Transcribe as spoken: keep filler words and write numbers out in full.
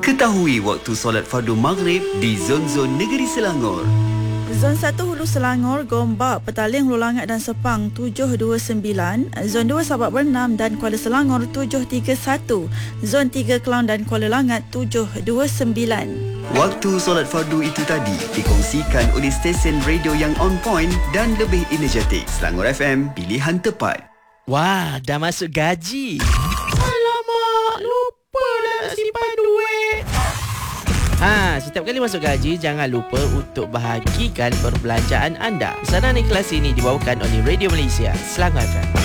Ketahui waktu solat fardu maghrib di zon-zon negeri Selangor. Zon satu Hulu Selangor, Gombak, Petaling, Hulu Langat dan Sepang tujuh dua sembilan, Zon dua Sabak Bernam dan Kuala Selangor tujuh tiga satu, Zon tiga Kelang dan Kuala Langat tujuh dua sembilan. Waktu solat fardu itu tadi dikongsikan oleh stesen radio yang on point dan lebih energetik. Selangor F M, pilihan tepat. Wah, dah masuk gaji. Alamak, lupa nak simpan duit. Ha, setiap kali masuk gaji, jangan lupa untuk bahagikan perbelanjaan anda. Pesanan ikhlas ini dibawakan oleh Radio Malaysia, Selangor F M.